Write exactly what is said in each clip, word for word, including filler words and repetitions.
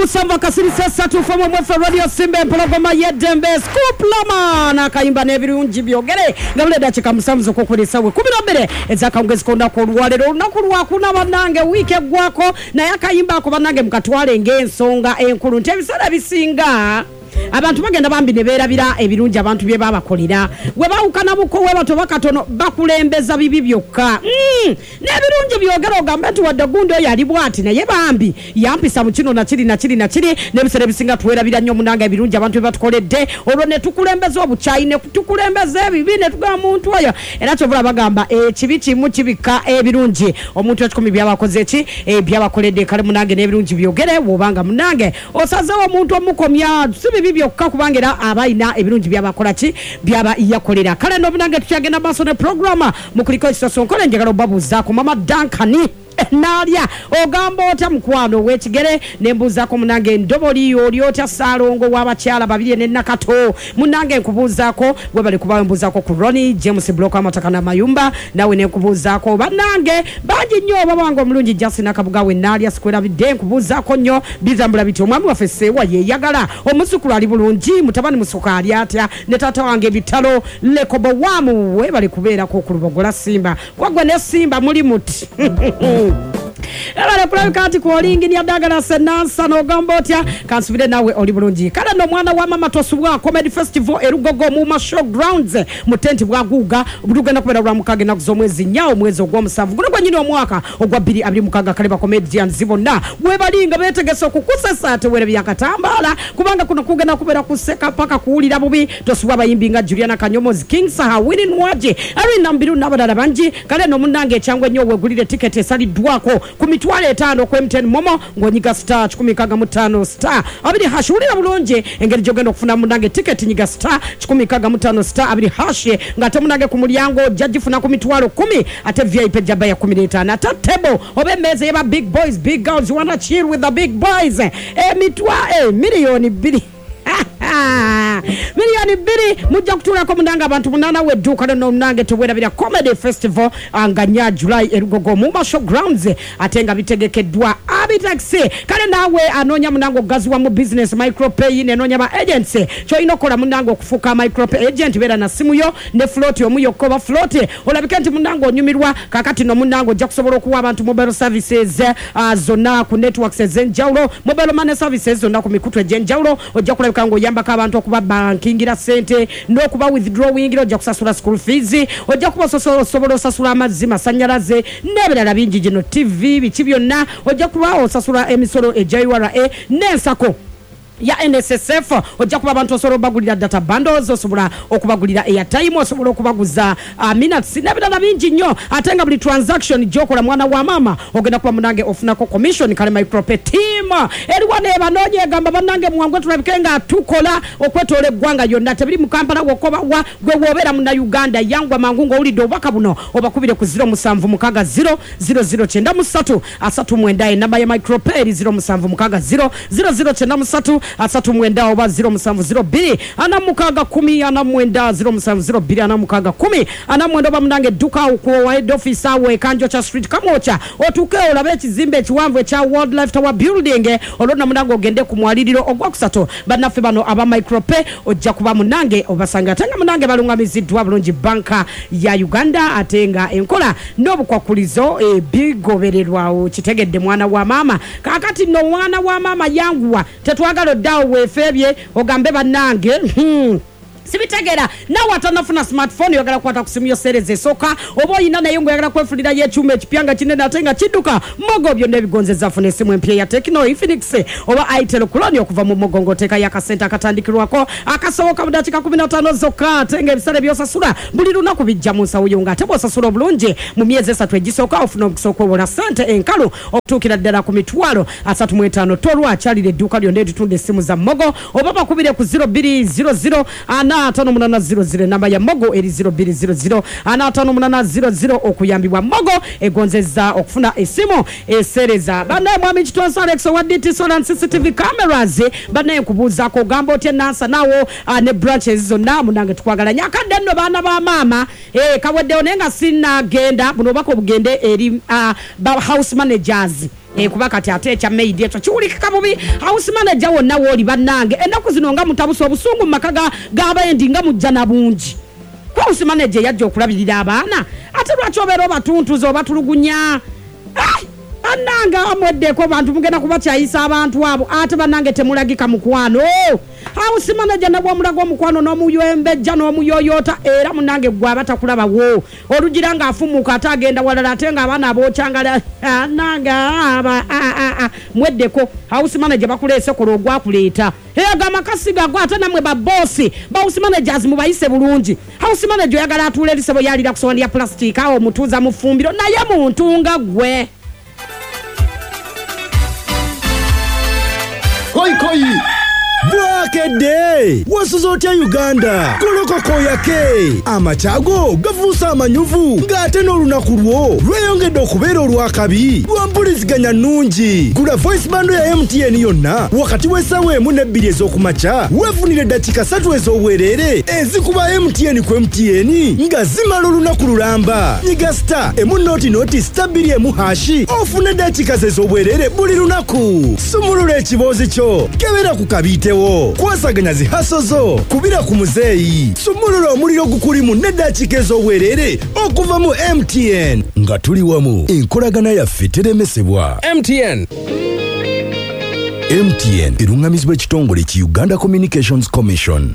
Musamba kasiri sasa tufamo mwefe radio simbe mpologoma yedembe scoop lama na kaimba nebirungi byogere ngabule dachika musamzo kokulisawe kumi na mbere ezaka ongezi konda ko lwalero nakulwa kuna banange wike gwako na yakayimba ko banange mukatwale ngensonga enkulu ntebisala bisinga abantu bagenda bambi ne berabira ebirungi abantu bye babakolera we bawukana buko we bato bakatono bakulembeza bibi byokka mm. nebirungi byogero ogamba nti wadde gundo yali bwati naye bambi yampisa mu kino na kiri na kiri na kiri nebisere bisinga tuwerabira nnyo munanga ebirungi abantu bye batukoledde olwo ne tukulembeza obuchayi ne tukulembeza ebibi ne tuga muntu oyo era kyovula bagamba ekibi kimu kibika ebirungi omuntu ekikumi byabakoze ki ebyabakoledde kale munange nebirungi byogere wobanga munange osazewo omuntu omukomya sibi byokka kubangera abaina ebirungi byabakola ki byaba yakolera kale no bunange tukyagenda baso ne programa mukuliko kisoso nkole njagala babuza ku mama Dankani nalia ogamba ota mukwano wekigere nembuza ko munange ndoboli oliota salongo wabakyala babiri ne nakato munange nkubuza ko we bali kubambuza ko ku Ronnie James Block amatakana mayumba nawe ne nkubuza ko banange banji nnyo babango mulungi Justin akabuga we nalia sikwera bidde nkubuza ko nnyo bizambula biti omwami waffe sewa ye yagala omusukulu ali bulungi mutabani musuka ali atya ne tata wange bitalo lekobo wamu we bali kubeera ko ku Lubogola Simba kwagwe ne Simba muli muti Ela kula kati ko lingi ni adagala senansa no gambotya kansubire nawe oli bulungi kala no mwana wa mama tosubwa comedy festival erugogo mu show grounds mu tent bwa guga budugenda kubera bwa mukage na kuzomwezi nyao mwezi ogwa musavu guno kwa nyini omwaka ogwa biri abiri mukaga kaleba comedians zibona we balinga betegese okukusesa ate were byakatambala kubanga kuno kugenda kubera kuseka paka kuulira bubi tosubwa bayimbi nga Juliana Kanyomozi King Saha Winnie Nwaje ari nambiru nabadala banji kale no munange cyangwe nyo wegulire ticket esali dwako kumitwale etano ku M ten momo ngonyiga star kumi kaga mutano star abiri hashulira bulonje engeri jogendo kufuna munange ticket nyiga star kumi kaga mutano star abiri hashe ngate munange ku mulyango jajifuna ku mitwalo kumi ate V I P jaba ya kumi na tano ate table obe meze yaba big boys big girls you wanna chill with the big boys eh mitwa eh milioni bili milioni bili mujja kutula ko munanga abantu munana we duka no munange tobwera bira comedy festival anganya July erugogo mu show grounds atenga bitegekedwa abitaxi kale nawe anonya munango gazi wa mu business micropay ne nonya ba agency cho inokola munango kufuka micropay agent bera na simu yo ne float yo muyo koba float olabika nti munango nyumirwa kakati no munango ja kusobola okuwa abantu mobile services uh, zona ku networks ezenjaulo mobile money services zona ku mikutu ejenjaulo ojja kulabika ngo yamba ka abantu okuba bankingira sente no kuba withdrawing ojja kusasula school fees ojja kuba sosobola osasula amazima sanyalaze nebera bingi gino T V bichi byonna ojja kuba osasula emisolo ejayiwara e nensako ya N S S F ojja kuba abantu osoro bagulira data bundles osobora okubagulira airtime osobora okubaguza uh, minutes nebera bingi nnyo atenga buli transaction jokola mwana wa mama ogenda kuba munange ofunako commission kale micropay team eriwa ne banonye gamba banange muwangwe tulabikenga tukola okwetole gwanga yonna tebiri mukampala wokoba wa gwe wobera muna Uganda yangwa mangungo ulido obaka buno obakubire ku zero musanvu mukaga zero zero zero chenda musatu asatu mwendaye namba ya micropay zero musanvu mukaga zero zero zero chenda musatu asatu mwenda oba zero musanvu zero bili ana mukaga kumi ana mwenda zero musanvu zero bili ana mukaga kumi ana mwenda oba munange duka uko wa head office awe kanjo cha street kamocha otuke olabe kizimbe kiwanvu cha Wildlife Tower building olona munange ogende ku mwaliriro ogwa kusato banafe bano aba micropay ojja kuba munange obasanga tanga munange balungamiziddwa bulungi banka ya Uganda atenga enkola n'obukwakulizo e bigobererwa kitegedde mwana wa mama kakati no mwana wa mama yanguwa tetwagalo dawo wefebye ogambe banange hmm. Sibitegera na watanafuna smartphone yagala kwata kusimu sereze soka obo ina nayo ngo yagala kwefulira yechume kipyanga kinene atenga kiduka mogo byo nebigonze zafune simu empya ya Tecno Infinix oba Itel Clone okuva mu mogongo teka ya kasenta katandikirwako akasoboka mudachika kumi na tano zoka tenge bisale byosasula buli lunaku bijja mu sawo nga tebo sasula bulungi mu myezi esatu egisoka ofuna okusoko wona sente enkalu okutukira ddala ku mitwalo asatu mu etaano tolwa achalire duka lyo ndetu tunde simu za mogo oba bakubire ku zero mbiri zero zero ana atano munana zero zero namba ya mogo eri zero mbiri zero zero ana atano munana zero zero okuyambibwa mogo egonzeza okufuna esimu esereza bana mwami kitonsa Alex wa D T Solar C C T V cameras bana kubuza ko gambo tye nansa nawo ne branches zonna munange tukwagala nyakadde no bana ba mama eh kawedde onenga sinna genda buno bako bugende eri uh, house managers e kuba kati ate ekya maid ekyo kiwulikika bubi. House manager wonna wooli bannange ennaku zino nga mutabusa obusungu mu maka g'abendi nga mujja na bungi. House manager yajja okulabirira abaana ate lwaki obeera obatuntuza obatulugunya? Ananga amweddeko bantu mugenda kubakyayisa abantu abo ate bannange temulagika mukwano. House manager nabwo omulago omukwano n'omuyembejja n'omuyoyota era munange gwe abatakulabawo olugira nga afumuka ate agenda walala ate nga abaana abokyangala nanga aba mweddeko. House manager bakuleese kola ogwakuleeta eyaga makasi gago ate namwe baboosi ba house managers mubayise bulungi. House manager oyagala atuula erisebo yalira ku sowani ya plastic awo omutuuza mu ffumbiro naye muntu nga gwe. Koi koi Bwakede wasuzotya Uganda kolokoko yake amachago gavusa amanyuvu ngate n'olunaku lwo lweyongedde okubeera olwakabi lwampuliziganya nungi. Gula voice bando ya M T N yonna wakati w'essaawa emu n'ebbiri ez'okumakya weefunire dakika ssatu ez'obwereere ezikuba M T N ku M T N nga zimala olunaku lulamba. Nyiga star emu noti noti star bbiri emu hashi ofune dakika ez'obwereere buli lunaku. Sumulula ekiboozi kyo kebera ku kabite kwasaganya zihaso zo kubira ku muzeeyi. Sumulula omuliro gukulimu n'eddakiika ez'obwereere okuva mu M T N nga tuli wamu enkolagana yaffe teremesebwa. M T N M T N erungamizibwa ekitongole ki Uganda Communications Commission.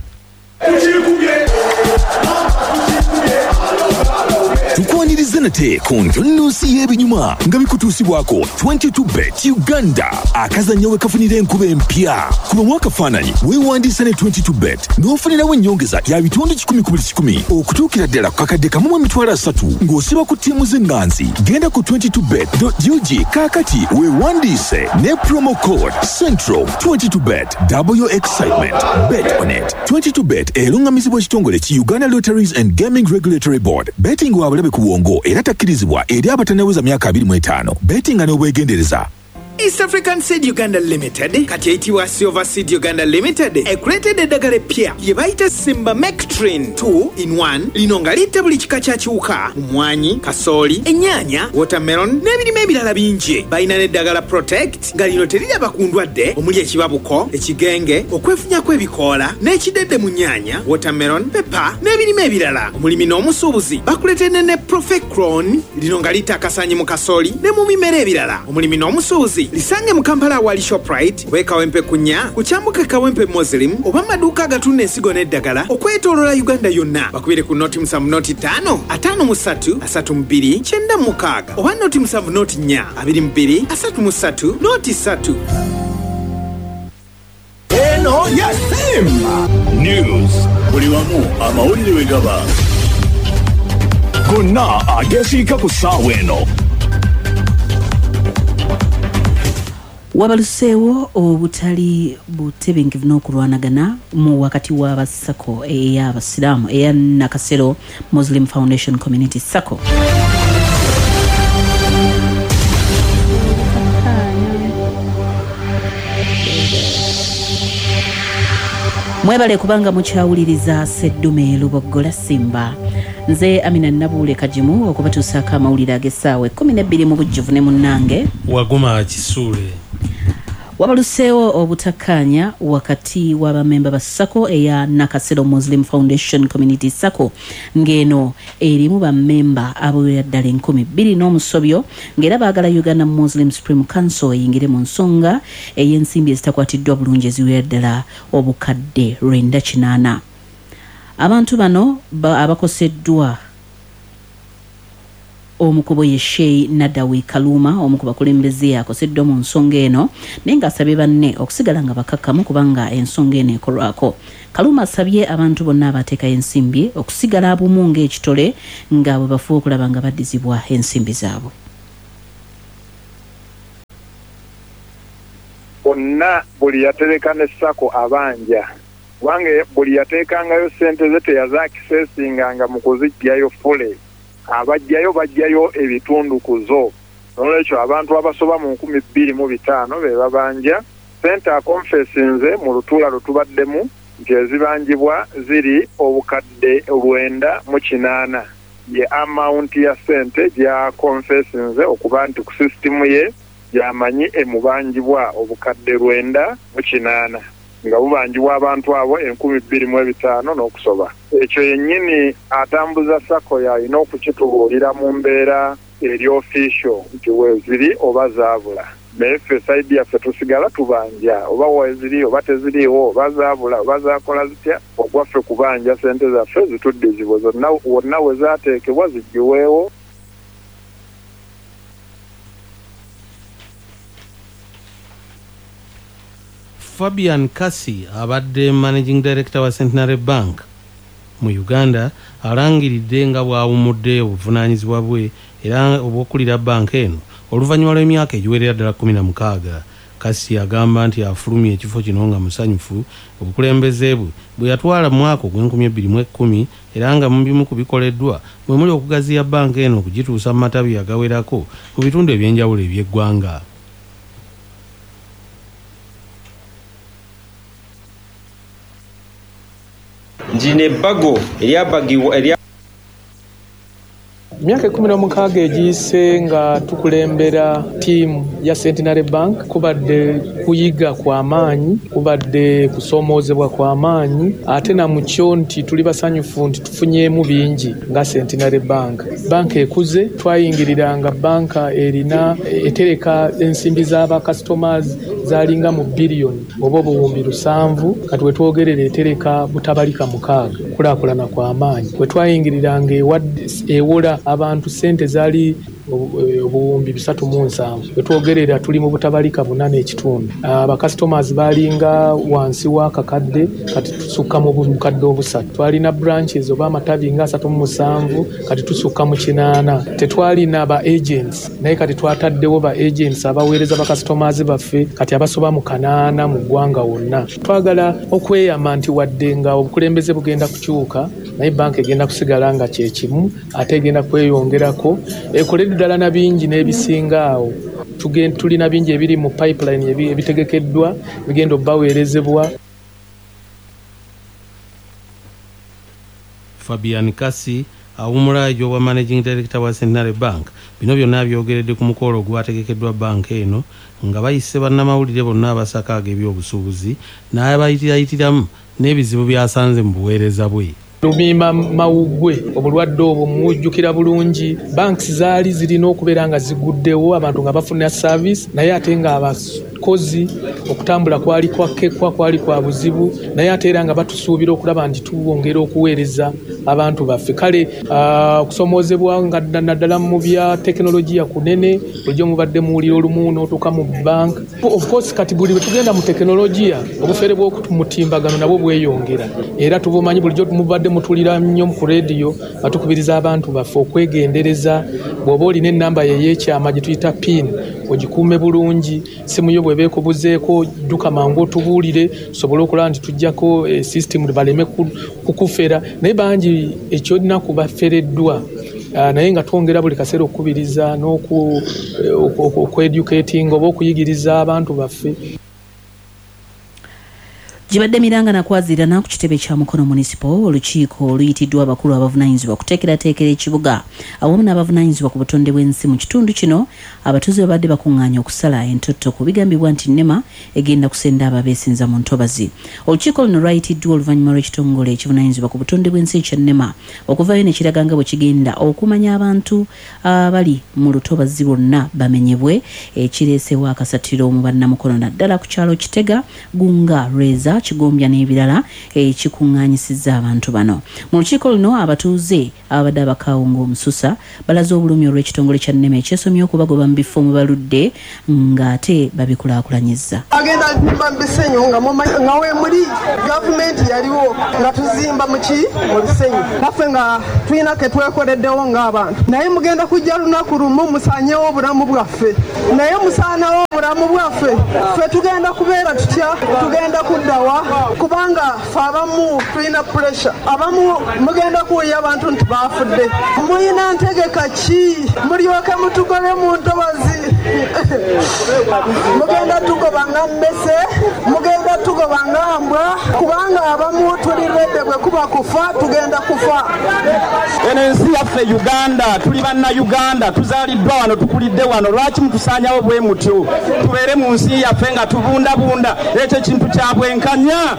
Tukwaniriza nate ku ntonnosi y'ebinyuma nga bikutuusibwako twenty-two bet Uganda akazannyo we kafunira enkuba empya. Kuba mwakafaananyi weewandiisa ne twenty-two bet n'ofunirawo ennyongeza ya bitundu kikumi ku buli kikumi okutuukira ddala ku kakadde kamu mu emitwalo asatu ng'osiba ku ttiimu z'enganzi. Genda ku twenty-two bet dot U G kaakati weewandiise ne promo code Central. twenty-two bet, double your excitement. Bet on it. twenty-two bet erungamizibwa ekitongole ki Uganda Lotteries and Gaming Regulatory Board. Betting wabulabe ku bwongo era takkirizibwa eri abatanaweza myaka abiri mu etaano. Bettinga n'obwegendereza. East African Seed Uganda Limited kati yaitibwa Silver Seed Uganda Limited ekuleetedde eddagala eppya lye bayita Simba Mectrin two in one lino nga litta buli kika kya kiwuka mumwanyi, kasooli, ennyaanya, watermelon n'ebirime ebirala bingi. Balina n'eddagala Protect nga lino teriraba ku ndwadde omuli ekibabuko, ekigenge, okwefunyako ebikoola n'ekidedde mu nnyaanya, watermelon, pepper n'ebirime ebirala. Omulimi n'omusuubuzi bakuleetedde ne Profecron lino nga litta akasanyi mu kasooli ne mu bimera ebirala. Omulimi n'omusuubuzi lisange mu Kampala awali Shoprite wekawempe kunya kukyambuke kawempe Muslim oba maduuka agatunda ensigo n'eddagala okwetooloola Uganda yonna. Bakubire ku noti musanvu noti ttaano ataano mu ssatu asatu mu bbiri kyenda mu mukaaga oba noti musanvu noti nnya abiri mu bbiri asatu mu ssatu noti ssatu. Eno ya Simba News buli wamu amawulire we gaba gonna agesiika ku ssaawa eno. Wabaluseewo obutali butebenkevu n'okulwanagana mu wakati w'abasako ey'abasiraamu eya Nakasero Muslim Foundation Community Sacco. Mwebale kubanga mukyawuliriza Sseddume Luboggola Simba. Nze Amina Nabule Kajimu okubatuusaako amawulire ag'essaawa ekkumi n'ebbiri mu bujjuvu ne munnange Waguma Kisuule. Wabaluseewo obutakkaanya wakati w'abamemba ba Sacco eya Nakasero Muslim Foundation Community Sacco ng'eno erimu bammemba aboolera ddala enkumi bbiri n'omusobyo ng'era baagala Uganda Muslim Supreme Council eyingire mu nsonga ey'ensimbi ezitakwatiddwa bulungi eziwera ddala obukadde lwenda kinaana. Abantu bano abakoseddwa omukubo ye Sheikh Nadawi Kaluma omukuba kulembeze akoseddwa mu nsonga eno naye ng'asabye banne okusigala nga bakakkamu kubanga ensonga eno ekolwako. Kaluma asabye abantu bonna abateekayo ensimbi okusigala abumu ng'ekitole nga bwe bafuba okulaba nga baddizibwa ensimbi zaabwe. Bonna buli yatereka ne Sacco abanja wange buli yateekangayo ssente ze teyazaakisesinganga mu kuziggyayo fule abajjayo bajjayo ebitundu kuzo. Nolwekyo abantu abasoba mu nkumi bbiri mu bitaano be babanja ssente akonfesinze mu lutuula lutubaddemu nti ezibangibwa ziri obukadde lwenda mu kinaana ye amount ya ssente gya konfesinze okuba nti ku sisitimu ye yamanyi emubanjibwa obukadde lwenda mu kinaana nga bubanjibwa abantu abo enkumi bbiri mu ebitaano n'okusoba. Ekyo yennyini atambuza sako yalina okukitubuulira mu mbeera eri official nti weeziri oba zaabula. Naye ffe sayidi yaffe tusigala tubanja oba weeziri oba teziriiwo oba zaabula oba zaakola zitya, ogwaffe kubanja sente zaffe zituddizibwe zonna wonna we zaateekebwa zijjiweewo. Fabian Kasi abadde managing director wa Centenary Bank mu Uganda alangiridde nga bwawumudde obuvunaanyizibwa bwe era obw'okulira banka eno oluvannyuma lw'emyaka egiwerera ddala kumi na mukaaga. Kasi agamba nti afulumya ekifo kino nga musanyufu obukulembeze bwe bwe yatwala mu mwaka ogw'enkumi ebbiri mu ekkumi era nga mu bimu ku bikoleddwa bwe muli okugaziya banka eno okugituusa mu matabi agawerako mu bitundu eby'enjawulo eby'eggwanga. Njine bago eryabagiwa erya myaka ekumi na mukaaga egiyise nga tukulembera ttiimu ya Centenary Bank kubadde kuyiga kwa maanyi, kubadde kusomoozebwa kwa maanyi, ate na mukyo nti tuli basanyufu nti tufunyeemu bingi nga Centenary Bank. Banka ekuze, twayingiriranga banka erina etereka ensimbi z'aba customers zalinga mu biliyoni oba obuwumbi lusanvu, kati we twogerera etereka butabalika mukaaga, kulaakulana kwa maanyi. We twayingiriranga ewola abantu sente zaali obuwumbi bisatu mu nsanvu. We twogerera tuli mu butabalika bunane ekitundu. Aba customers balinga wansi wa kakadde, kati tusukka mu bukadde obusatu. Twalina branches oba amatabi nga asatu mu musanvu, kati tusukka mu kinaana. Tetwalina ba agents, naye kati twataddewo ba agents abaweereza ba customers baffe kati abasoba mu kanaana mu ggwanga wonna. Twagala okweyama nti wadde nga obukulembeze bugenda kukyuka, naye banka egenda kusigala nga kye kimu ate egenda kweyongerako ekoledde ddala na bingi n'ebisinga awo. Tulina bingi ebiri mu pipeline ebitegekeddwa bigenda obbaweerezebwa. Fabian Kasi awumula ejoba managing director wa Centenary Bank bino byonna byogeredde ku mukolo ogwategekeddwa banka eno nga bayise bannamawulire bonna abasakaaga eby'obusuubuzi n'abayitiramu n'ebizibu byasanze mu buweereza bwe. Lumima mawugwe obulwadde obwo mujjukira bulungi, banks zaali zirina okubeera nga ziguddewo abantu nga bafuna service, naye ate nga abakozi okutambula kwali kwakekwa kwali kwa buzibu, naye ate era nga batusuubira okulaba nti tuwongera okuweereza abantu baffe. Kale okusomoozebwa nga naddala mu bya tekinologiya kunene, bulijjo mubadde muwulira olumu n'otuuka mu bank. Of course kati buli bwe tugenda mu tekinologiya obufere bw'okumutimbagano nabwo bweyongera, era tubumanyi bulijjo mubadde mutulira nnyo ku radio nga tukubiriza abantu baffe okwegendereza. Bw'oba olina ennamba ye y'ekyama gye tuyita pin ogikuume bulungi, simu yo bw'eba ekubuzeeko dduka mangu otubuulire tusobole okulaba nti tuggyako e, system baleme kukufera. Naye bangi ekyolina kubafereddwa Uh, naye nga twongera buli kaseera okukubiriza n'okweducating oba okuyigiriza abantu baffe. Gibadde Miranga nakwazirana ku kitebe kya Mukono Municipal olukiiko oluyitiddwa abakulu abavunaanyizibwa kuteekerateekera ekibuga awamu n'abavunaanyizibwa ku butonde bw'ensi mu kitundu kino. Abatuuze babadde bakuŋŋaanya okusala entotto ku bigambibwa nti Nema egenda kusenda ababeesinza mu ntobazi. Olukiiko luno lwayitiddwa oluvannyuma lw'ekitongole ekivunaanyizibwa ku butonde bw'ensi kya Nema okuvayo ne kiraga nga bwe kigenda okumanya abantu abali mu lutobazi bonna bamenyebwe, ekireesewo akasatiro mu bannamukono naddala ku kyalo Kitega, Gunga, Reza, Kigombya n'ebirala ekikuŋŋaanyisizza abantu bano. Mu lukiiko luno abatuuze abadde abakaawo ng'omususa balaze obulumi olw'ekitongole kya Nema ekyesomye okubagoba mu bifo mwe baludde ng'ate babikulaakulanyizza. Agenda zimba mu bisenyu nga we muli gavumenti yaliwo nga tuzimba muki mu bisenyu naffe nga tulina ke twekoleddewo ng'abantu, naye mugenda kujja lunaku lumu musaanyewo obulamu bwaffe, naye musaanawo obulamu bwaffe ffe tugenda kubeera tutya, tugenda kuddawa kuba kubanga fe abamu tulina pressure abamu mugenda kuwulira abantu nti baafudde muyina ntegeka ki mulyoke mutugole mu ntobazi mugenda tugobanga mmese mugenda tugobanga mbwa kubanga abamu tuli redde bwe kuba kufa tugenda kufa eno ensi yaffe Uganda tuli banna Uganda tuzaaliddwa wano tukulidde wano lwaki mutusaanyawo bwe mutyo tubeere mu nsi yaffe nga tubundabunda ekyo kintu kya bwenkanya.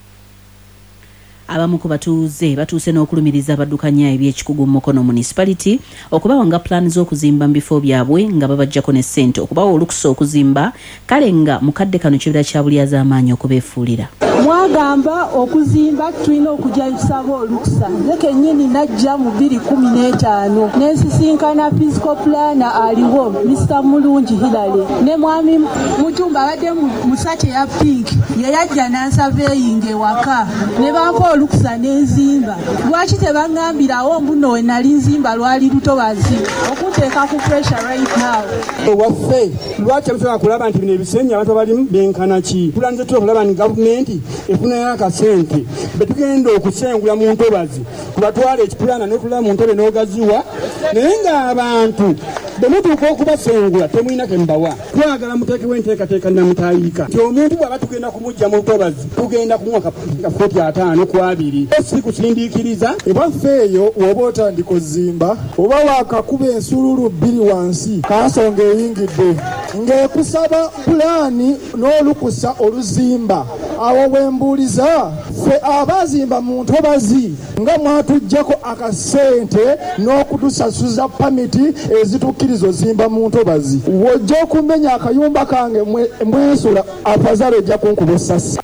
Abamu ku batuuze batuuse n'okulumiriza abaddukanya eby'ekikugu mu Mukono municipality okubawa nga plan z'okuzimba mu bifo byabwe nga babajjako ne ssente okubawa olukusa okuzimba kale nga mukadde kano kibira kya buli az'amaanyi okubeefuulira. Mwagamba okuzimba tulina okujja tusaba olukusa nze kennyini najja mu bbiri kumi n'etaano n'ensisinkana physical plana aliwo Mister Mulungi Hilary ne mwami Mutumba abadde mu sace ya pink ye yajja n'ansaveyinga ewaka ne bampa olukusa n'enzimba. Lwaki tebaŋŋambirawo mbuno we nali nzimba lwali lutobazi okunteeka ku pressure right now. Ewaffe lwaki abisobola kulaba nti bino ebisenyi abantu abalimu benkana ki tulanze tuba kulaba ni gavumenti efunayo akasente betugenda okusengula mu ntobazi kubatwala ekipulana n'otula mu ntebe n'ogaziwa naye ng'abantu bemutuuka okubasengula temwina kembawa twagala muteekewo enteekateeka namutayiika nti omuntu bw'aba tugenda kumujja mu ntobazi tugenda kumuwa kafuti ataano ku abiri si kusindiikiriza ebaffe eyo woba otandika ozimba oba waakakuba ensululu bbiri wansi kansonga eyingidde ng'ekusaba pulaani n'olukusa oluzimba awo wembuuliza ffe abazimba mu ntobazi nga mwatuggyako akasente n'okutusasuza pamiti ezitukkiriza ozimba mu ntobazi wojja okumenya akayumba kange mwensula afazala ojja kunkuba essasi.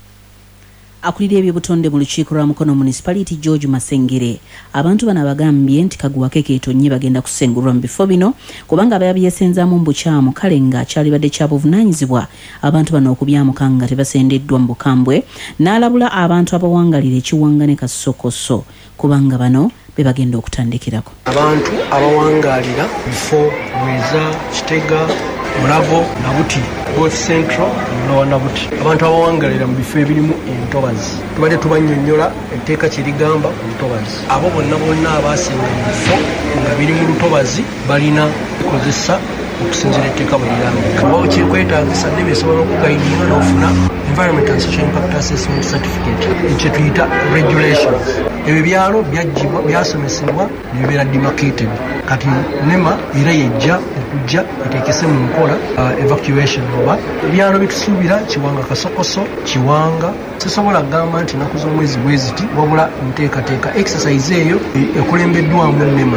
Akulira ebyobutonde mu lukiiko lwa Mukono municipality George Masengere abantu bano bagambye nti kaguwake keetonye bagenda kusengulwa mu bifo bino kubanga ababyesenzaamu mu bukyamu kale nga kyalibadde kya buvunaanyizibwa abantu bano okubyamuka nga tebasendeddwa mu bukambwe n'alabula abantu abawangalira ekiwangane kasokoso kubanga bano be bagenda okutandikirako. Abantu abawangalira bifo Mweza, Kitega, Mulago na Buti both central no na Buti abantu abawangalira mu bifo ebirimu entobazi tubadde tubanyonnyola etteeka kirigamba ku ntobazi abo bonna bonna abasinga mu bifo nga biri mu lutobazi balina kukozesa okusinzira etteeka bwe lirambika oba kyekwetaagisa ne besobola okugayidinga n'ofuna environment and social impact assessment certificate ekyo tuyita regulations. Ebyo byalo byajjibwa byasomesebwa ne bibeera demarcated kati nema era yejja okujja eteekese mu nkola uh, evacuation oba byalo bitusuubira Kiwanga Kasokoso Kiwanga sisobola kugamba nti naku z'omwezi bweziti wabula nteekateeka exercise eyo ekulembeddwamu nema.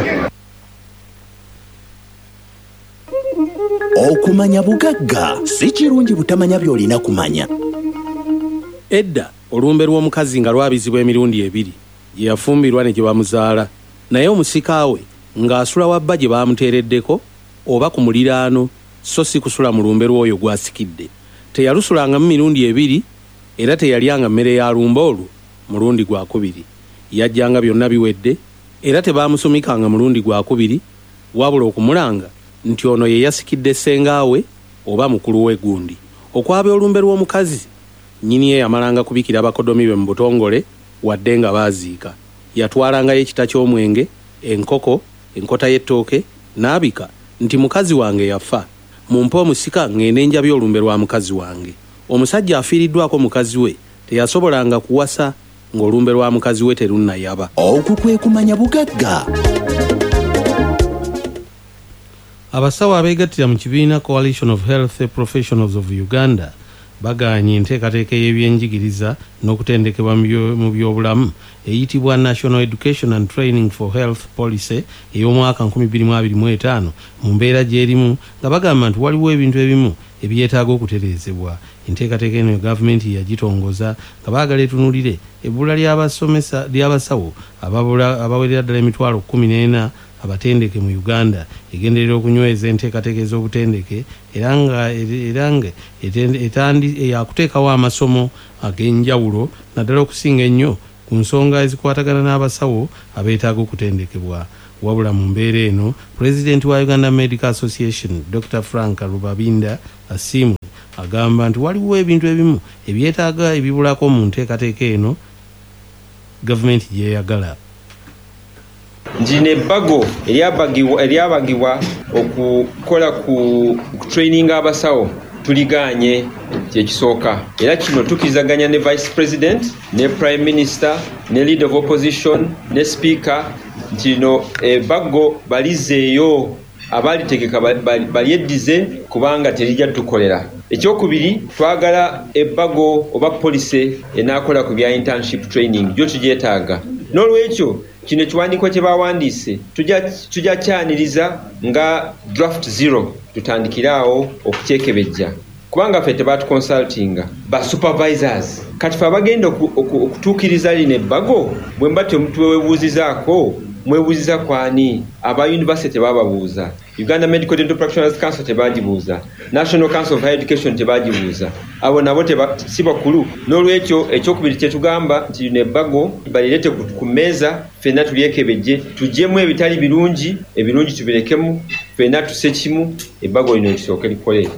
Okumanya bugagga si kirungi butamanya by'olina kumanya. Edda olumbe lw'omukazi nga lwabizibwa emirundi ebiri ye yafumbirwa ne gye bamuzaala naye omusika we ng'asula wabba gye baamuteereddeko oba ku muliraano so si kusula mu lumbe lw'oyo gwasikidde. Teyalusulangamu mirundi ebiri era teyalyanga mmere ya lumbe olwo mulundi gwakubiri. Yajjanga byonna biwedde era tebaamusumikanga mulundi gwakubiri wabula okumulanga nti ono ye yasikidde ssengawe oba mukulu we gundi. Okwaba olumbe lw'omukazi nnyini ye yamalanga kubikira abakodomi be mu butongole wadde nga baaziika. Yatwalangayo ekita ky'omwenge, enkoko, enkota y'ettooke n'abika nti mukazi wange yafa mumpe omusika ngende njabye olumbe lwa mukazi wange. Omusajja afiiriddwako mukazi we teyasobolanga kuwasa ng'olumbe lwa mukazi we terunnayaba. Okwo kwe kumanya bugagga. Abasawo abeegattira mu kibiina Coalition of Health Professionals of Uganda bagaanye enteekateeka y'ebyenjigiriza n'okutendekebwa mu byobulamu eyitibwa National Education and Training for Health Policy ey'omwaka nkumi bbiri mu abiri mu etaano mu mbeera gy'erimu nga bagamba nti waliwo ebintu ebimu ebyetaaga okutereezebwa. Enteekateeka eno gavumenti yagitongoza nga baagala etunuulire ebbula ly'abasomesa ly'abasawo abawerera ddala emitwalo kkumi n'ena abatendeke mu Uganda egenderera okunyweza enteekateeka ez'obutendeke era nga era nga etandi yakuteekawo amasomo ag'enjawulo naddala okusinga ennyo ku nsonga ezikwatagana n'abasawo abeetaaga okutendekebwa. Wabula mu mbeera eno pulezidenti wa Uganda Medical Association Doctor Frank Rubabinda Asimu agamba nti waliwo ebintu ebimu ebyetaaga ebibulako mu nteekateeka eno gavumenti gyeyagala. nti nebbago eryabagibwa okukola ku training abasawo tuliganye kyekisooka, era kino tukirizaganya ne vice president ne prime minister ne leader of opposition ne speaker nti no ebbago balizeeyo abalitegeka balyeddize kubanga terijja tukolera. Ekyokubiri, twagala ebbago oba polisi enaakola ku bya internship training gyo tugyetaaga. N'olwekyo kino ekiwandiiko kye bawandiise tujja kyaniriza nga draft zero tutandikiraawo okukyekebejja kubanga ffe tebaatukonsultinga ba supervisors. Kati fe abagenda okutuukiriza lino ebbago bwe mba tewebuuzizaako mwebuuziza kwani? Aba university tebababuuza, Uganda Medical Dental Practitioners Council tebagibuuza, National Council of Higher Education tebagibuuza, abo nabo si bakulu. N'olwekyo ekyokubiri kye tugamba nti lino ebbago balirete ku mmeeza ffenna tulyekebejje, tuggyemu ebitali birungi, ebirungi tubirekemu, ffenna tuse kimu, ebbago lino lisooke likole.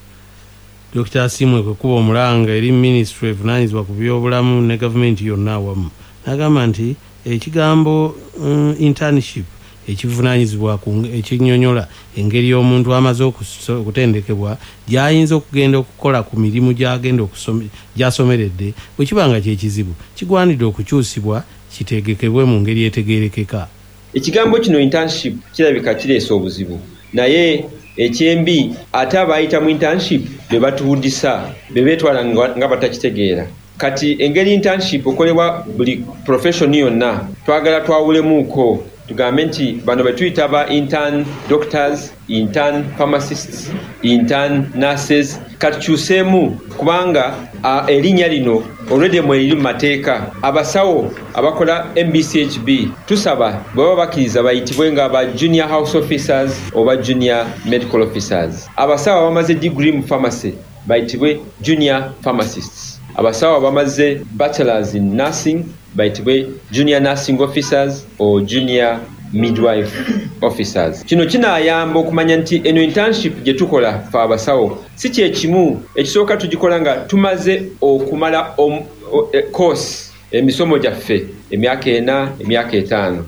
Dokita Asimwe kwe kuba omulanga eri ministry evunaanyizibwa ku byobulamu ne gavumenti yonna awamu n'agamba nti ekigambo um, internship ekivunaanyizibwa ekinyonyola engeri y'omuntu amaze okutendekebwa gy'ayinza okugenda okukola ku mirimu gy'agenda gy'asomeredde bwe kiba nga kyekizibu kigwanidde okukyusibwa kitegekebwe mu ngeri etegeerekeka. Ekigambo kino internship kirabika kireesa obuzibu, naye ekyembi ate abayita mu internship be batuwuddisa be beetwala nga batakitegeera. Kati engeri internship okolebwa buli profession yonna twagala twawulemuuko, tugambe nti bano be tuyita ba intern doctors, intern pharmacists, intern nurses, kati kyuseemu kubanga uh, erinnya lino already mweri mu mateeka. Abasawo abakola M B C H B tusaba bwe bakkiriza bayitibwe nga aba junior house officers oba junior medical officers. Abasawo abamaze degree mu pharmacy bayitibwe junior pharmacists. Abasawo abamaze bachelors in nursing bayitibwe junior nursing officers or junior midwife officers. Kino kinaayamba okumanya nti eno internship gye tukola fa abasawo si kyekimu ekisooka tugikola nga tumaze okumala om, o, e, course emisomo gyaffe emyaka ena emyaka etaano.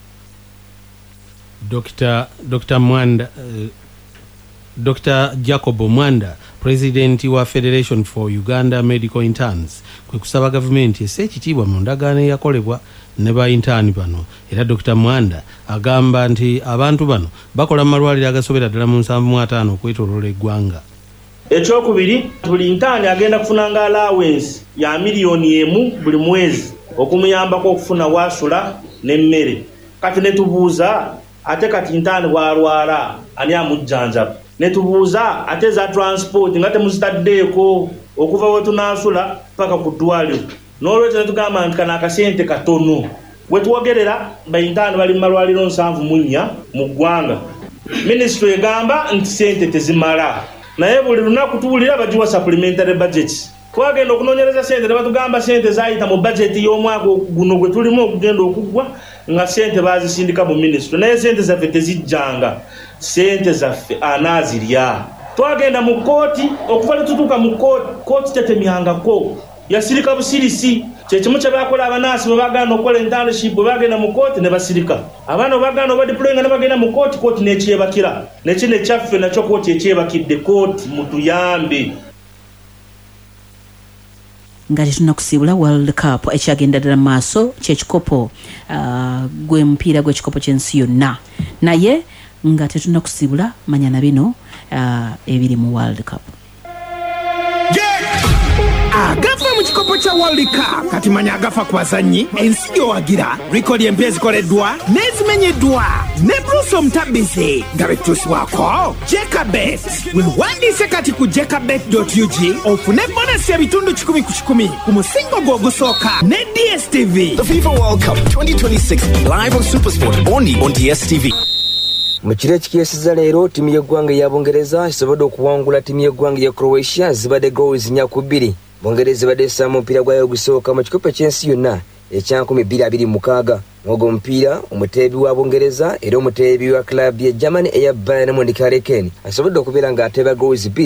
Dr. Dr. Mwanda uh, Doctor Jacob Mwanda, President wa Federation for Uganda Medical Interns, kwe kusaba gavumenti esse ekitiibwa mu ndagaano eyakolebwa ne ba intern bano. Era Doctor Mwanda agamba nti abantu bano bakola mu malwaliro agasobera ddala mu nsanvu mu ataano okwetooloola eggwanga. Ekyokubiri, buli intern agenda kufunanga allowance ya miliyoni emu buli mwezi okumuyambako okufuna wasula n'emmere. Kati ne tubuuza ate kati intern bw'alwala ani amujjanjaba? Ne tubuuza ate za transport nga temuzitaddeeko okuva we tunaasula paka ku ddwaliro. N'olwekyo ne tugamba nti kana akasente katono. We tuwogerera bayintaani bali mu malwaliro nsanvu mu nnya mu ggwanga. Minisitule egamba nti sente tezimala, naye buli lunaku tuwulira bagiwa supplementary budget. Twagenda okunoonyereza sente ne batugamba sente zaayita mu budget y'omwaka guno gwe tulimu okugenda okuggwa nga sente baazisindika mu minisitule, naye sente zaffe tezijjanga. Sente zaffe anaazirya. Twagenda mu kooti, okuva ne tutuuka mu kooti, kooti tetemyangako, yasirika busirisi. Kyekimu kye bakola abanaasi bwe bagenda okukola internship bwe bagenda mu kooti ne basirika. Abaana bwe bagenda obadiployinga ne bagenda mu kooti, kooti n'ekyebakira. Nekino ekyaffe nakyo kooti ekyebakidde. Kooti mutuyambe. nga tetunakusiibula World Cup ekyagenda ddala maaso kyekikopo uh, gwe mupiira gw'ekikopo ky'ensi yonna, naye nga tetunakusiibula manya na bino uh, ebiri mu World Cup. Agafa mu kikopo kya World Cup kati manya agafa ku bazannyi, ensi gyowagira, rikodi empya ezikoleddwa n'ezimenyeddwa ne Bruce Omutabbizi nga betutusibwako Jekabet. Wewandiise kati ku jekabet dot u g ofune bonasi ebitundu kikumi ku kikumi ku musingo gwo ogusooka ne D S T V. The FIFA World Cup twenty twenty-six live on Supersport only on D S T V. Mu kiro ekikyesiza leero ttiimu y'eggwanga eya Bungereza esobodde okuwangula ttiimu y'eggwanga ya Croatia zibadde goals nnya ku bbiri. Bungereza badde essaamu omupiira gwayo ogusooka mu kikopo ky'ensi yonna ekya nkumi bbiri abiri mu mukaaga. Ogwo omupiira omuteebi wa Bungereza era omuteebi wa club ya Germany eya Bayern Munich Harry Kane asobodde okubeera ng'ateeba goals bbiri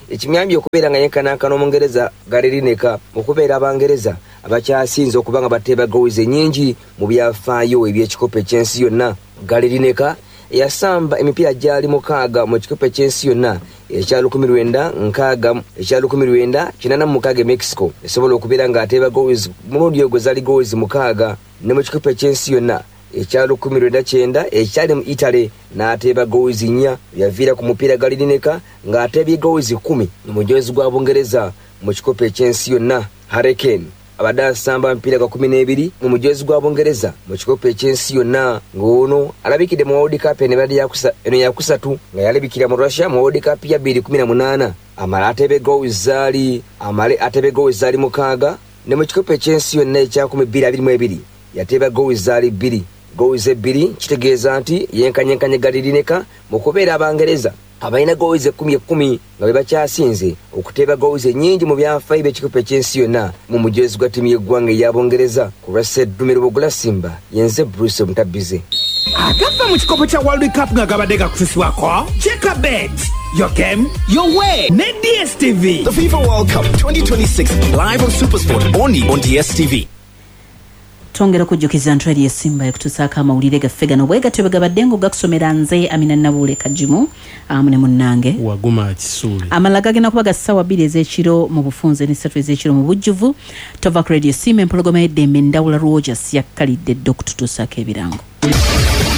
ekimyambye okubeera nga yenkanankana omungereza Gary Lineker okubeera abangereza abakyasinze okuba nga bateeba goals ennyingi mu byafaayo eby'ekikopo eky'ensi yonna. Gary Lineker yasamba emipiira gyali mukaaga mu kikopo eky'ensi yonna ekya lukumi lwenda nkaaga ekya lukumi lwenda kinana mu mukaaga e Mexico esobola okubeera nga ateeba goals mulundi ogwo zali goals mukaaga, ne mu kikopo eky'ensi yonna ekya lukumi lwenda kyenda ekyali mu Italy n'ateeba goals nnya. Yaviira ku mupiira Gary Lineker ng'ateebye goals kumi mu mujozi gwa Bungereza mu kikopo eky'ensi yonna. Hurricane abadde asamba emipiira ga kumi n'ebiri mu mujozi gwa Bungereza mu kikopo eky'ensi yonna, ng'ono alabikidde mu World Cup eno eno yakusatu nga yalabikira mu Russia mu World Cup ya bbiri kumi na munaana. Amala ateebe goals zaali amale ateebe goals zaali mukaaga, ne mu kikopo eky'ensi yonna ekya kumi bbiri abiri mu ebiri yateeba goals zaali bbiri. Goals ebbiri kitegeeza nti yenkanyenkanye Gary Lineker mu kubeera abangereza abalina goals ekkumi ekkumi nga bwe bakyasinze okuteeba goals ennyingi mu byafaayo by'ekikopo eky'ensi yonna mu mujozi gwa ttiimu y'eggwanga ey'abongereza. ku lwa Sseddumiro Bugula Simba yenze Bruce Mutabbize. Agava mu kikopo kya World Cup nga gabadde gakusibwako Cheka Bet, your game, your way ne D S T V. The FIFA World Cup twenty twenty-six live on SuperSport only on D S T V. Tongera kujjukiza ntwali y'Essimba ekutusaako amawulire gaffe gano bwe gatyo bwe gabadde ng'ogakusomera nze Amina Nabuule Kajimu amu ne munnange Waguma Kisuule. Amala gagenda kuba ga ssaawa bbiri ez'ekiro mu bufunze n'essatu ez'ekiro mu bujjuvu. Tova ku Radio Sim empologoma y'eddembe Ndawula Rogers yakkalidde dde okututuusaako ebirango.